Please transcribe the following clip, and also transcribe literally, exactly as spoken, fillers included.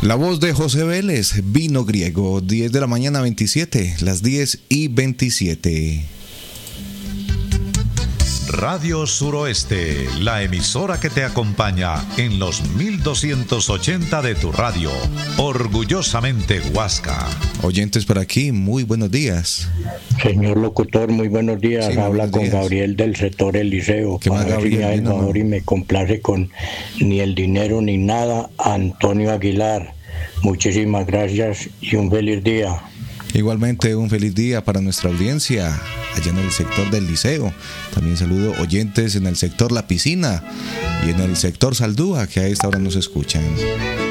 La voz de José Vélez, Vino Griego, diez de la mañana veintisiete, las diez y veintisiete. Radio Suroeste, la emisora que te acompaña en los mil doscientos ochenta de tu radio. Orgullosamente Huasca. Oyentes por aquí, muy buenos días. Señor locutor, muy buenos días. Sí, Habla buenos con días. Gabriel del sector El Liceo. ¿Qué más, Para ver si Gabriel? me hace el Bien, favor ¿no? y me complace con ni el dinero ni nada. Antonio Aguilar. Muchísimas gracias y un feliz día. Igualmente un feliz día para nuestra audiencia allá en el sector del Liceo. También saludo oyentes en el sector La Piscina y en el sector Saldúa, que a esta hora nos escuchan.